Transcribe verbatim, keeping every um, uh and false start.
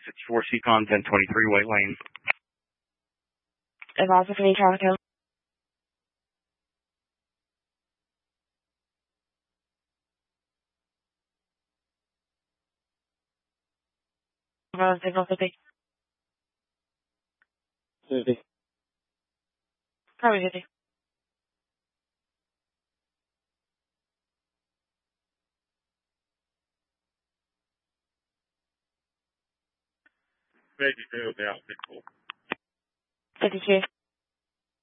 sixty-four Seacon, ten twenty-three White Lane. Advisor for the traffic code. Signal fifty. fifty. Probably fifty. fifty-two, yeah, fifty-four. fifty-two.